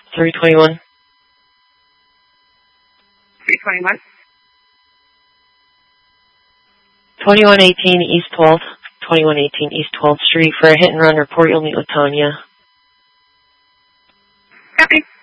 321. 321. 2118 East 12th. 2118 East 12th Street. For a hit and run report, you'll meet with Tanya. Copy.